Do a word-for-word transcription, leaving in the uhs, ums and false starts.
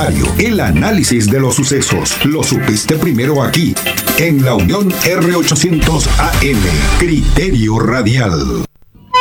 Comentario, el análisis de los sucesos. Lo supiste primero aquí, en la Unión R ochocientos A M. Criterio Radial.